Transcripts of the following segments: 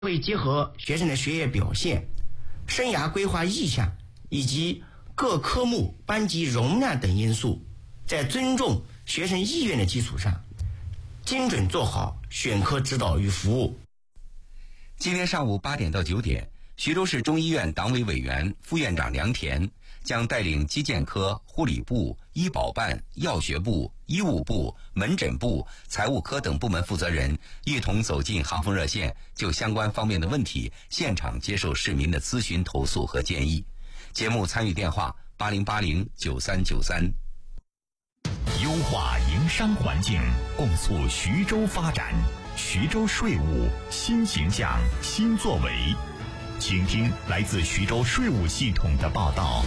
会结合学生的学业表现、生涯规划意向以及各科目班级容量等因素，在尊重学生意愿的基础上，精准做好选科指导与服务。 今天上午8点到9点，徐州市中医院党委委员、副院长梁田将带领基建科、护理部、医保办、药学部、医务部、门诊部、财务科等部门负责人一同走进航风热线，就相关方面的问题现场接受市民的咨询、投诉和建议。节目参与电话80809393。 优化营商环境，共促徐州发展。徐州税务新形象、新作为。请听来自徐州税务系统的报道。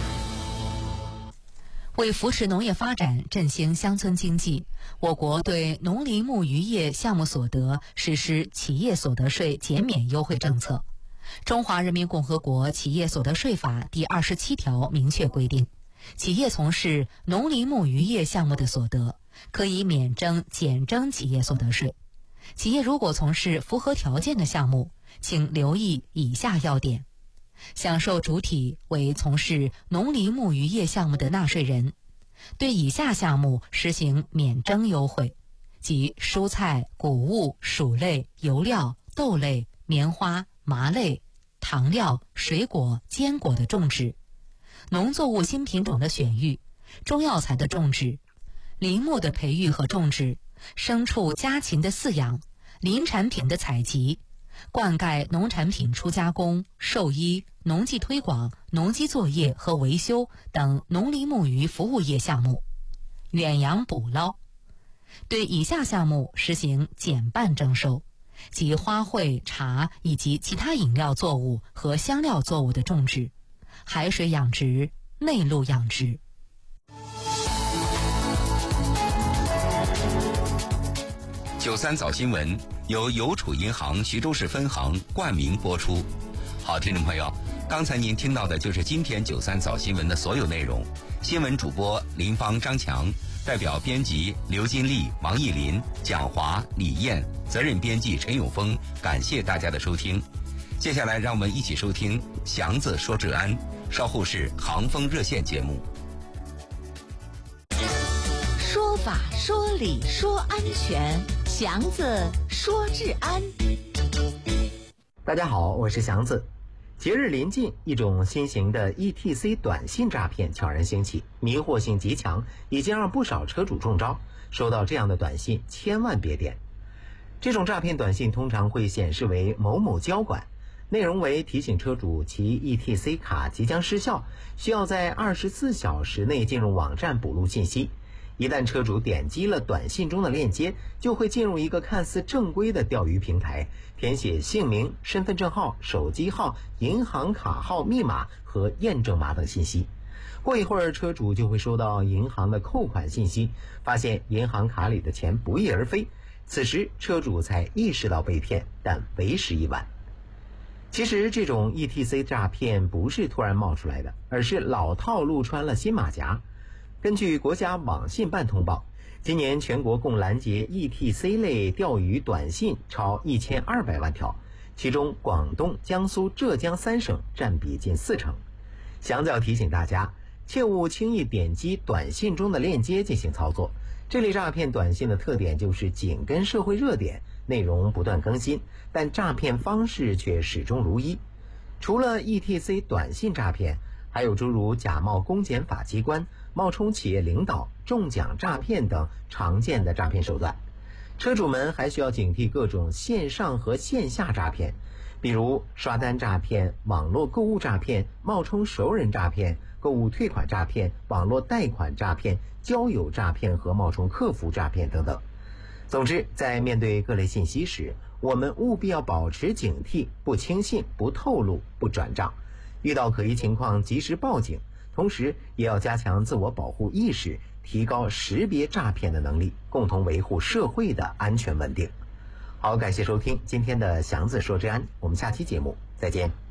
为扶持农业发展、振兴乡村经济，我国对农林牧渔业项目所得实施企业所得税减免优惠政策。中华人民共和国企业所得税法第27条明确规定，企业从事农林牧渔业项目的所得，可以免征、减征企业所得税。企业如果从事符合条件的项目，请留意以下要点。享受主体为从事农林牧渔业项目的纳税人，对以下项目实行免征优惠，即蔬菜、谷物、薯类、油料、豆类、棉花、麻类、糖料、水果、坚果的种植，农作物新品种的选育，中药材的种植，林木的培育和种植，牲畜家禽的饲养，林产品的采集，灌溉农产品初加工、兽医、农技推广、农机作业和维修等农林牧渔服务业项目，远洋捕捞。对以下项目实行减半征收，即花卉、茶以及其他饮料作物和香料作物的种植，海水养殖、内陆养殖。 93早新闻由邮储银行徐州市分行冠名播出。好，听众朋友，刚才您听到的就是今天93早新闻的所有内容。新闻主播林芳、张强，代表编辑刘金丽、王艺林、蒋华、李艳，责任编辑陈永峰，感谢大家的收听。接下来让我们一起收听祥子说治安，稍后是航风热线节目。 说法说理说安全，祥子说治安。 大家好，我是祥子。节日临近，一种新型的 ETC 短信诈骗悄然兴起，迷惑性极强，已经让不少车主中招。收到这样的短信，千万别点。这种诈骗短信通常会显示为某某交管，内容为提醒车主其 ETC 卡即将失效，需要在24小时内进入网站补录信息。一旦车主点击了短信中的链接，就会进入一个看似正规的钓鱼平台，填写姓名、身份证号、手机号、银行卡号、密码和验证码等信息。过一会儿，车主就会收到银行的扣款信息，发现银行卡里的钱不翼而飞。此时车主才意识到被骗，但为时已晚。其实这种 ETC 诈骗不是突然冒出来的，而是老套路穿了新马甲。根据国家网信办通报，今年全国共拦截 ETC 类钓鱼短信超1200万条，其中广东、江苏、浙江3省占比近40%。祥子要提醒大家，切勿轻易点击短信中的链接进行操作。这类诈骗短信的特点就是紧跟社会热点，内容不断更新，但诈骗方式却始终如一。除了 ETC 短信诈骗，还有诸如假冒公检法机关、冒充企业领导、中奖诈骗等常见的诈骗手段。车主们还需要警惕各种线上和线下诈骗，比如刷单诈骗、网络购物诈骗、冒充熟人诈骗、购物退款诈骗、网络贷款诈骗、交友诈骗和冒充客服诈骗等等。总之，在面对各类信息时，我们务必要保持警惕，不轻信、不透露、不转账，遇到可疑情况及时报警，同时也要加强自我保护意识，提高识别诈骗的能力，共同维护社会的安全稳定。好，感谢收听今天的祥子说治安，我们下期节目再见。